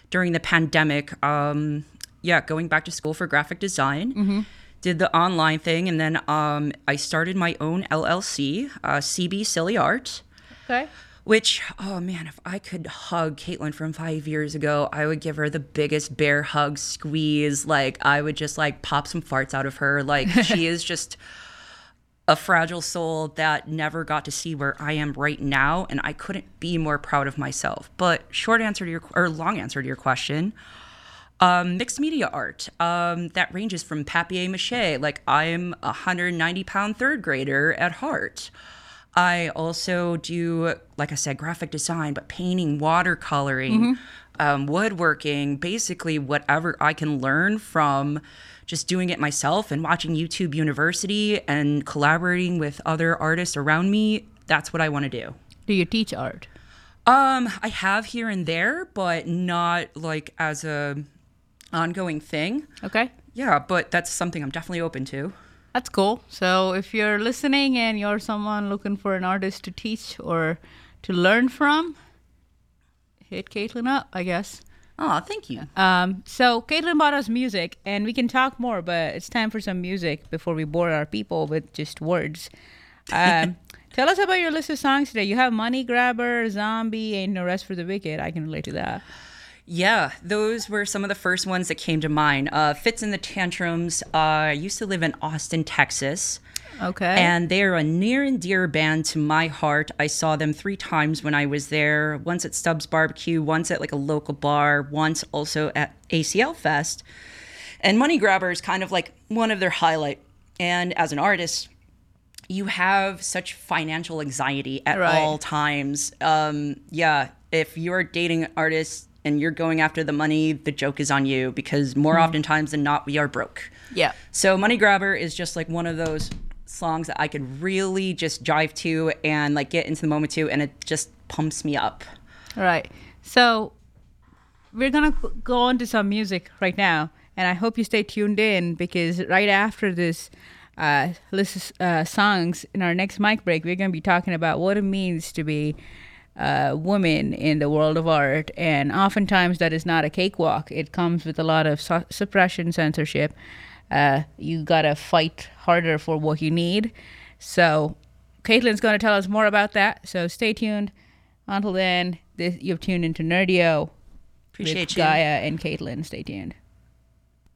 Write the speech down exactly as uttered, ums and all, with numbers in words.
during the pandemic, um, yeah, going back to school for graphic design. Mm-hmm. Did the online thing, and then um, I started my own L L C, uh, C B Silly Art. Okay. Which, oh man, if I could hug Caitlin from five years ago, I would give her the biggest bear hug, squeeze. Like, I would just like pop some farts out of her. Like, she is just a fragile soul that never got to see where I am right now, and I couldn't be more proud of myself. But short answer to your, or long answer to your question, Um, mixed media art. Um, that ranges from papier-mâché, like I am a one hundred ninety pound third grader at heart. I also do, like I said, graphic design, but painting, watercoloring, mm-hmm. um, woodworking, basically whatever I can learn from just doing it myself and watching YouTube University and collaborating with other artists around me. That's what I want to do. Do you teach art? Um, I have here and there, but not like as a ongoing thing. Okay. Yeah, but that's something I'm definitely open to. That's cool. So if you're listening and you're someone looking for an artist to teach or to learn from, hit Caitlin up, I guess. Oh, thank you. Um, so Caitlin bought us music, and we can talk more, but it's time for some music before we bore our people with just words. Um, tell us about your list of songs today. You have Money Grabber, Zombie, and No Rest for the Wicked. I can relate to that. Yeah, those were some of the first ones that came to mind. Uh, Fits and the Tantrums. Uh, I used to live in Austin, Texas. Okay. And they're a near and dear band to my heart. I saw them three times when I was there. Once at Stubbs Barbecue, once at like a local bar, once also at A C L Fest. And Money Grabber is kind of like one of their highlight. And as an artist, you have such financial anxiety at right. all times. Um, yeah, if you're dating artists and you're going after the money, the joke is on you, because more mm. oftentimes than not, we are broke. Yeah. So Money Grabber is just like one of those songs that I could really just jive to and like get into the moment to, and it just pumps me up. All right. So we're going to go on to some music right now, and I hope you stay tuned in, because right after this uh, list of uh, songs in our next mic break, we're going to be talking about what it means to be Uh, women in the world of art, and oftentimes that is not a cakewalk. It comes with a lot of su- suppression, censorship. Uh, you gotta fight harder for what you need. So Caitlin's gonna tell us more about that. So stay tuned. Until then, this, you've tuned into Nerdio. Appreciate with you. Gaia and Caitlin. Stay tuned.